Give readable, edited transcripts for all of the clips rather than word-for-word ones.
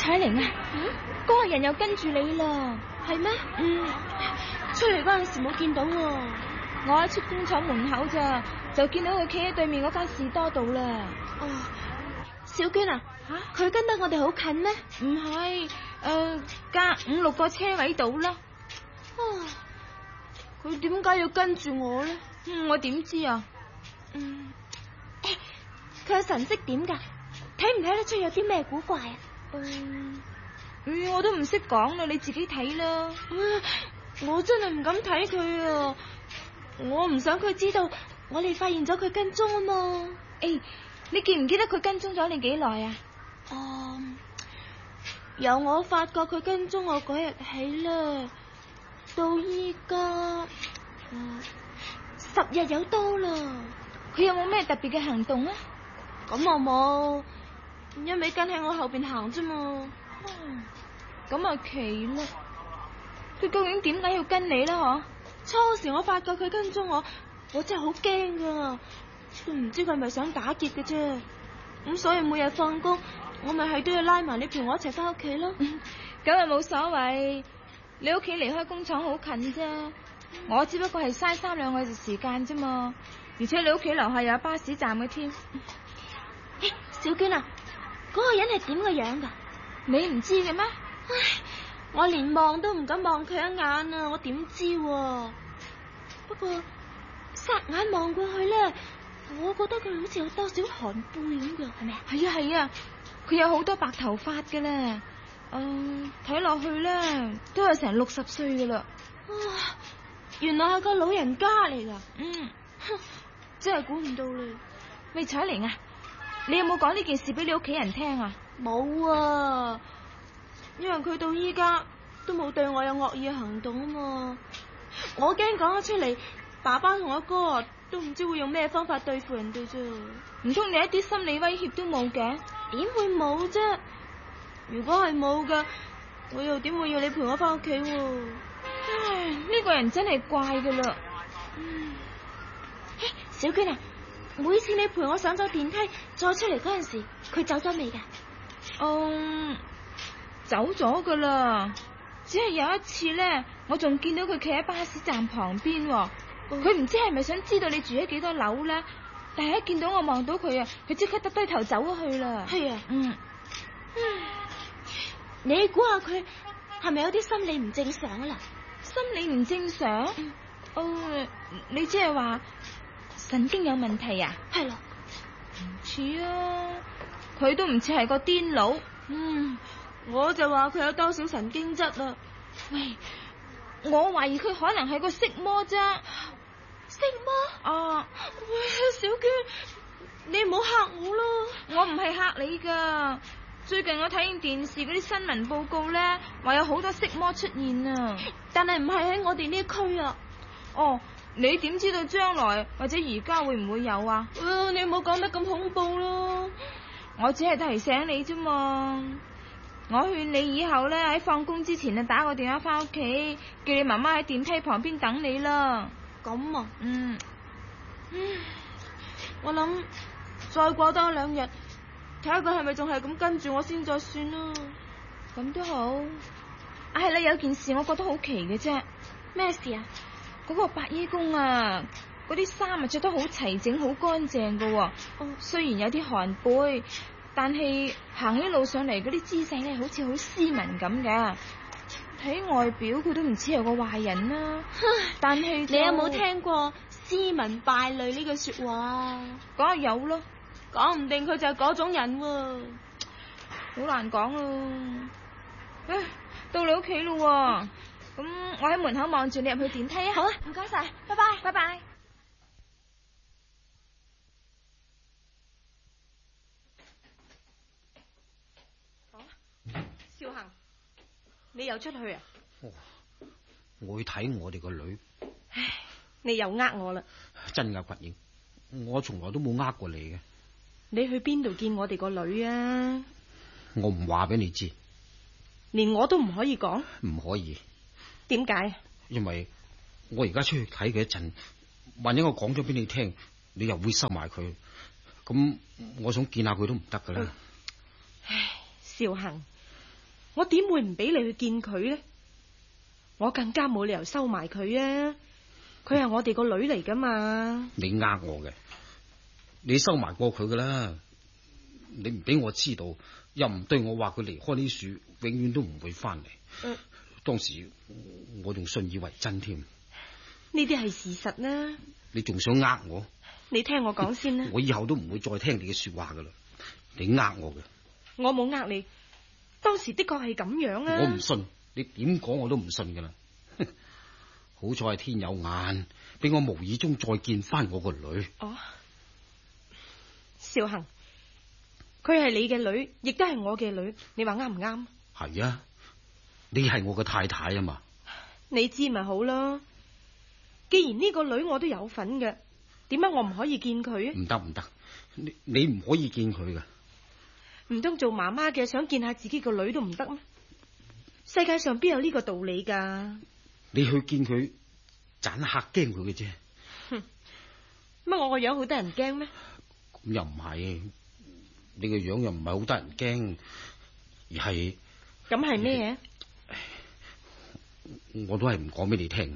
彩玲啊，嗰個人又跟住你啦。 係咩？出嚟嗰陣時冇見到喎。 我一出工廠門口咋，就見到佢企喺對面嗰間士多度啦。 哦，小娟啊，佢跟得我哋好近咩？ 唔係，隔5、6個車位度啦。 佢點解要跟住我咧？ 我點知啊？ 佢嘅神色點噶？睇唔睇得出有啲咩古怪啊？ 我都唔識講啦，你自己睇啦。 我真係唔敢睇佢啊！我唔想佢知道我哋發現咗佢跟蹤啊嘛。 你記唔記得佢跟蹤咗你幾耐啊？ 由我發覺佢跟蹤我嗰日起啦，到依家10日有多啦。 佢有冇咩特別嘅行動啊？ 咁我冇，一味跟喺我後邊行啫嘛。 咁啊奇啦！佢究竟點解要跟你啦？ 初時我發覺佢跟蹤我，我真係好驚噶，都唔知佢係咪想打劫嘅啫。咁所以每日放工，我咪係都要拉埋你陪我一齊翻屋企咯。 咁啊冇所謂，你屋企離開工廠好近啫，我只不過係嘥3-2個時間啫嘛。而且你屋企樓下有巴士站嘅添。 小娟啊，嗰個人係點嘅樣噶？ 你唔知嘅咩？ 我連望都唔敢望佢一眼啊！我點知？不過霎眼望過去咧，我覺得佢好似有多少寒背咁嘅，係咪啊？ 係啊，佢有好多白頭髮嘅咧。睇落去咧都有成60歲噶啦。 原來係個老人家嚟噶。真係估唔到咧。 喂，彩玲啊，你有冇講呢件事俾你屋企人聽啊？ 冇啊，因為佢到依家都冇對我有惡意嘅行動啊嘛。我驚講咗出嚟，爸爸同阿哥都唔知會用咩方法對付人哋啫。 唔通你一啲心理威脅都冇嘅？ 點會冇啫？如果係冇嘅，我又點會要你陪我翻屋企？ 呢個人真係怪噶啦。 小娟啊，每次你陪我上咗電梯再出嚟嗰陣時，佢走咗未噶？ 走咗噶啦，只係有一次咧，我仲見到佢企喺巴士站旁邊。佢唔知係咪想知道你住喺幾多樓咧？但係一見到我望到佢啊，佢即刻耷低頭走咗去啦。 係啊。你估下佢係咪有啲心理唔正常啊？ 心理唔正常？你即係話神經有問題啊？ 係咯。 唔似啊，佢都唔似係個癲佬。 我就話佢有多少神經質啦。 喂，我懷疑佢可能係個色魔啫。 色魔？喂，小娟，你唔好嚇我咯。 我唔係嚇你噶。最近我睇見電視嗰啲新聞報告咧，話有好多色魔出現啊。 但係唔係喺我哋呢區啊。 你點知道將來或者而家會唔會有啊？ 你唔好講得咁恐怖咯。 我只係提醒你啫嘛。我勸你以後咧喺放工之前啊打個電話翻屋企，叫你媽媽喺電梯旁邊等你啦。 咁啊？我諗再過多2日，睇下佢係咪仲係咁跟住我先再算啦。 咁都好。係啦，有件事我覺得好奇嘅啫。 咩事啊？ 嗰個白衣公啊，嗰啲衫啊着得好齊整，好乾淨噶。雖然有啲寒背，但係行起路上嚟嗰啲姿勢咧，好似好斯文咁嘅。睇外表佢都唔似係個壞人啦。但係你有冇聽過斯文敗類呢句說話？ 梗係有咯。 講唔定佢就係嗰種人喎。 好難講咯。到你屋企咯。咁我喺門口望住你入去電梯啊。 好啊，唔該晒，拜拜， 拜拜。 少恒，你又出去啊？ 我去睇我哋個女。 唉，你又呃我啦。 真噶，群英，我從來都冇呃過你嘅。 你去邊度見我哋個女啊？ 我唔話俾你知。 連我都唔可以講？ 唔可以。 點解？ 因為我而家出去睇佢一陣，萬一我講咗俾你聽，你又會收埋佢，咁我想見下佢都唔得噶啦。 唉，少恒， 我點會唔俾你去見佢呢？我更加冇理由收埋佢啊！佢係我哋個女嚟噶嘛。 你呃我嘅，你收埋過佢噶啦。你唔俾我知道，又唔對我話佢離開呢樹，永遠都唔會翻嚟。當時我仲信以為真添。 呢啲係事實啦。 你仲想呃我？ 你聽我講先啦。 我以後都唔會再聽你嘅說話噶啦。你呃我嘅。 我冇呃你，當時的確係咁樣啊。 我唔信，你點講我都唔信噶啦。好彩係天有眼，俾我無意中再見翻我個女。 哦，少恒，佢係你嘅女，亦都係我嘅女，你話啱唔啱？ 係啊，你係我嘅太太啊嘛。 你知咪好咯。既然呢個女我都有份嘅，點解我唔可以見佢啊？ 唔得唔得，你唔可以見佢噶。 唔通做媽媽嘅想見下自己個女都唔得咩？世界上邊有呢個道理噶？ 你去見佢，盞嚇驚佢嘅啫。 乜我個樣好得人驚咩？ 咁又唔係，你個樣又唔係好得人驚，而係咁係咩嘢？我都係唔講俾你聽。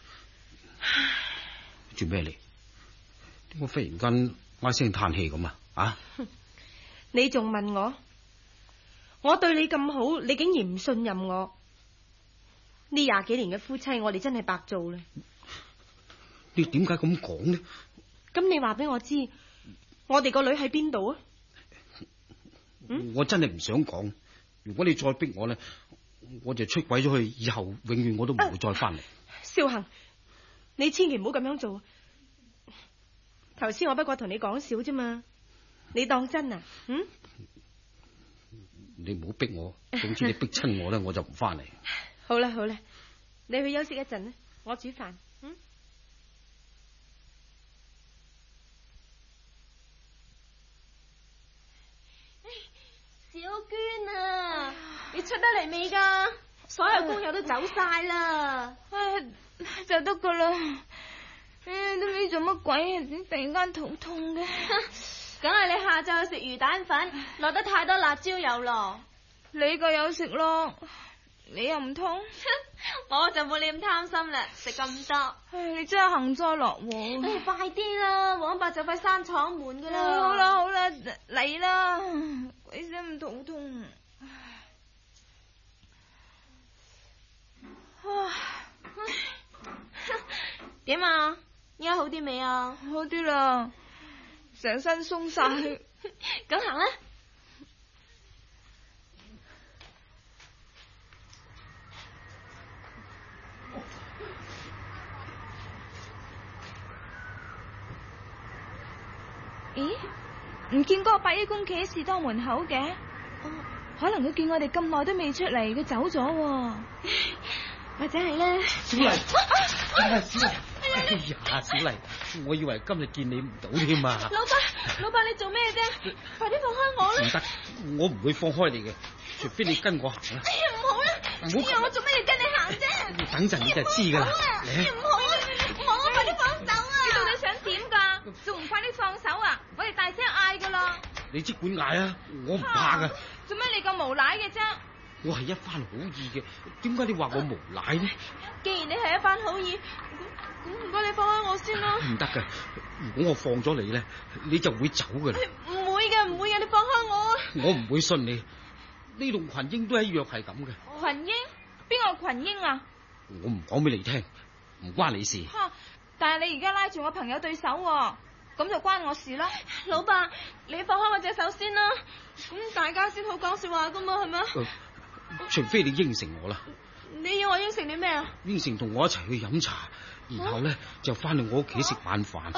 做咩嚟？點解忽然間唉聲嘆氣咁啊？啊！ 你仲問我？我對你咁好，你竟然唔信任我？呢20幾年嘅夫妻，我哋真係白做啦。 你點解咁講呢？ 咁你話俾我知，我哋個女喺邊度啊？ 我真係唔想講。如果你再逼我咧，我就出軌咗去，以後永遠我都唔會再翻嚟。 少恒，你千祈唔好咁樣做。頭先我不過同你講笑啫嘛，你當真啊？ 你唔好逼我，總之你逼親我咧，我就唔翻嚟。 好啦好啦，你去休息一陣啦，我煮飯。 小娟啊，你出得嚟未噶？所有工友都走晒啦。 就得噶啦。都唔知做乜鬼，點突然間肚痛嘅？ 梗係你下晝去食魚蛋粉，落得太多辣椒油咯。 你個有食咯，你又唔痛？ 我就冇你咁貪心啦，食咁多。 你真係幸災樂禍。 快啲啦，黃伯就快閂廠門噶啦。 好啦好啦，嚟啦，鬼死咁肚痛。 點啊？依家好啲未啊？ 好啲啦，成身鬆晒。 咁行啦。 咦？唔見嗰個白衣公企喺士多門口嘅？可能佢見我哋咁耐都未出嚟，佢走咗。 或者係咧？ 小麗，小麗，哎呀，小麗，我以為今日見你唔到添啊！ 老伯，你做咩啫？快啲放開我啦！ 唔得，我唔會放開你嘅，除非你跟我行啦。 哎呀，唔好啦！我做咩要跟你行啫？ 你等陣你就知噶啦。 唔好啦，快啲放手啊！ 你到底想點噶？仲唔快啲放手啊？我哋大聲嗌噶啦！ 你即管嗌啊，我唔怕噶。 做咩你咁無賴嘅啫？ 我係一番好意嘅，點解你話我無賴呢？ 既然你係一番好意，咁唔該你放開我先啦。 唔得噶，如果我放咗你咧，你就會走噶啦。 唔會嘅，你放開我啊！ 我唔會信你，呢同群英都一樣係咁嘅。 群英？邊個群英啊？ 我唔講俾你聽，唔關你事。 但係你而家拉住我朋友對手，咁就關我事啦。 老伯，你放開我隻手先啦，咁大家先好講說話噶嘛，係咪？ 除非你應承我啦。 你要我應承你咩啊？ 應承同我一齊去飲茶，然後咧就翻去我屋企食晚飯。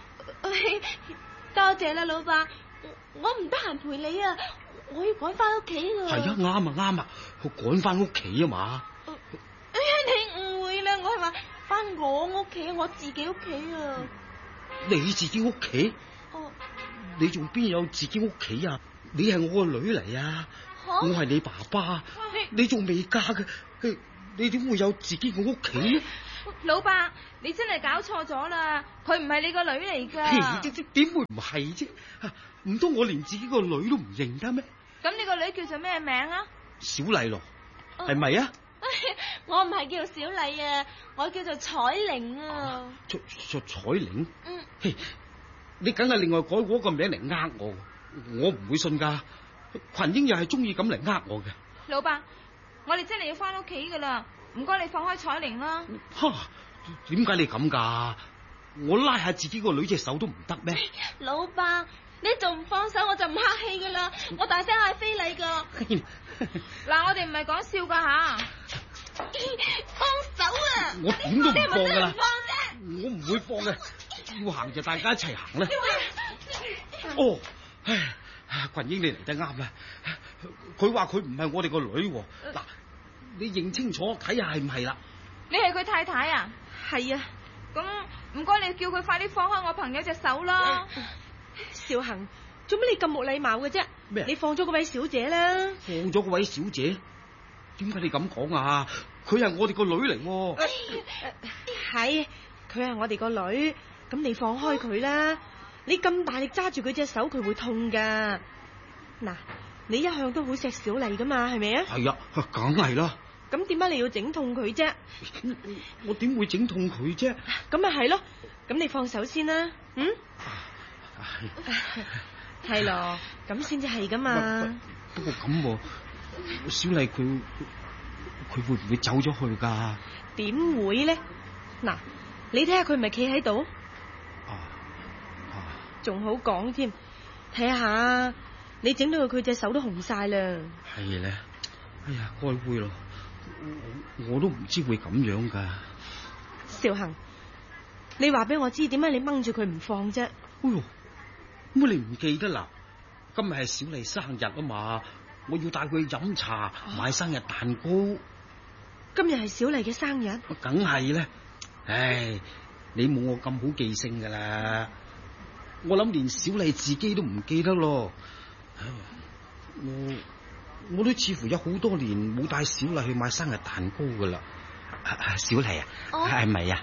多謝啦，老伯，我唔得閒陪你啊，我要趕翻屋企啊。 係啊，啱啊，去趕翻屋企啊嘛。 你誤會啦，我係話翻我屋企，我自己屋企啊。 你自己屋企？你仲邊有自己屋企啊？你係我個女嚟啊！我係你爸爸，你仲未嫁嘅，你點會有自己個屋企呢？ 老伯，你真係搞錯咗啦，佢唔係你個女嚟噶。 點會唔係啫？唔通我連自己個女都唔認得咩？ 咁你個女叫做咩名啊？ 小麗咯，係咪啊？ 我唔係叫小麗啊，我叫做彩玲啊。 彩玲？ 嗯。 嘿，你梗係另外改嗰個名嚟呃我唔會信噶。群英又係中意咁嚟呃我嘅。 老伯，我哋真係要翻屋企噶啦，唔該你放開彩玲啦。 哈，點解你咁噶？我拉下自己個女隻手都唔得咩？ 老伯，你仲唔放手我就唔客氣噶啦，我大聲嗌非禮噶。 嗱，我哋唔係講笑噶吓。 放手啊！ 我點都唔放噶啦， 放我唔會放嘅，要行就大家一齊行啦。哦，唉，群英你嚟得啱啦，佢話佢唔係我哋個女，嗱，你認清楚睇下係唔係啦？ 你係佢太太啊？ 係啊。 咁唔該你叫佢快啲放開我朋友隻手啦。 少恒，做乜你咁冇禮貌嘅啫？ 咩？ 你放咗嗰位小姐啦。 放咗嗰位小姐？點解你咁講啊？佢係我哋個女嚟。 係，佢係我哋個女，咁你放開佢啦。你咁大力揸住佢隻手，佢會痛噶。嗱，你一向都好錫小麗噶嘛，係咪啊？ 係啊，梗係啦。 咁點解你要整痛佢啫？ 我點會整痛佢啫？ 咁咪係咯，咁你放手先啦。嗯，係咯，咁先至係噶嘛。 不過咁，小麗佢會唔會走咗去噶？ 點會咧？嗱，你睇下佢咪企喺度，仲好講添。睇下你整到佢隻手都紅晒啦。 係咧，哎呀，開會咯。我都唔知會咁樣噶。 少恒，你話俾我知點解你掹住佢唔放啫？ 哎喲，乜你唔記得啦？今日係小麗生日啊嘛，我要帶佢去飲茶，買生日蛋糕。 今日係小麗嘅生日， 梗係咧。唉，你冇我咁好記性噶啦，我諗連小麗自己都唔記得咯。我都似乎有好多年冇帶小麗去買生日蛋糕噶啦。小麗啊，係咪啊？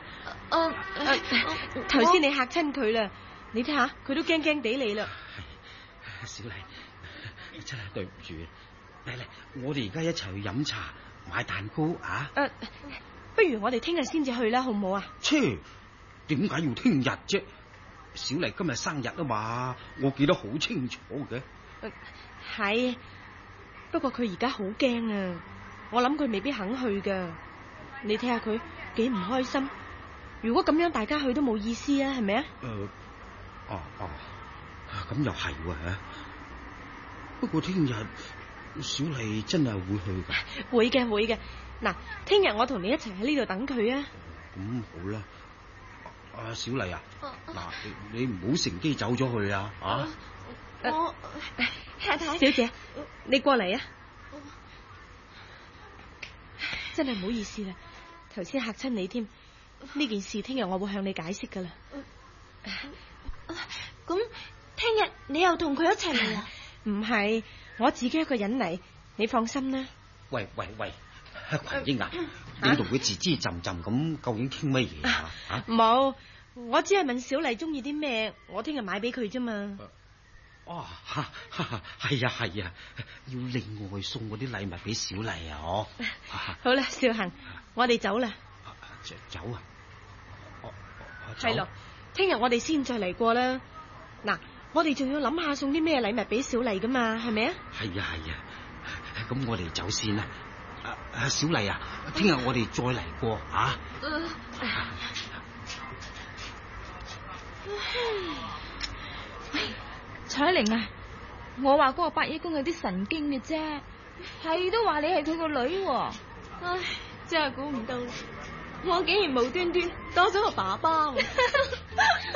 頭先你嚇親佢啦，你睇下佢都驚驚地你啦。 小麗，真係對唔住。嚟，我哋而家一齊去飲茶買蛋糕啊！ 不如我哋聽日先至去啦，好唔好啊？ 切，點解要聽日啫？小麗今日生日啊嘛，我記得好清楚嘅。 係。不過佢而家好驚啊，我諗佢未必肯去噶。你睇下佢幾唔開心，如果咁樣大家去都冇意思啊，係咪啊？ 咁又係喎。不過聽日小麗真係會去噶。 會嘅。嗱，聽日我同你一齊喺呢度等佢啊。 咁好啦。小麗啊，嗱，你唔好乘機走咗去啊！ 我太太小姐，你過嚟啊！真係唔好意思啦，頭先嚇親你添。呢件事聽日我會向你解釋噶啦。 咁聽日你又同佢一齊嚟啊？ 唔係，我自己一個人嚟，你放心啦。 喂，群英啊，你同佢吱吱浸浸咁，究竟傾乜嘢啊？ 冇，我只係問小麗中意啲咩，我聽日買俾佢啫嘛。 係啊，要另外送嗰啲禮物俾小麗啊！ 好啦，少恒，我哋走啦。 走啊！ 係咯，聽日我哋先再嚟過啦。嗱，我哋仲要諗下送啲咩禮物俾小麗噶嘛，係咪啊？ 係啊，咁我哋走先啦。小麗啊，聽日我哋再嚟過啊！ 彩玲啊，我話嗰個伯爺公有啲神經嘅啫，係都話你係佢個女。 唉，真係估唔到，我竟然無端端多咗個爸爸。